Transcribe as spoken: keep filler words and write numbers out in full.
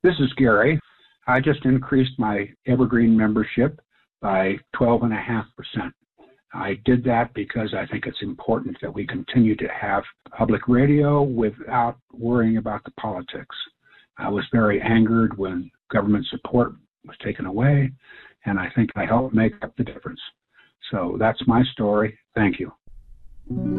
This is Gary. I just increased my Evergreen membership by twelve point five percent. I did that because I think it's important that we continue to have public radio without worrying about the politics. I was very angered when government support was taken away, and I think I helped make up the difference. So that's my story. Thank you.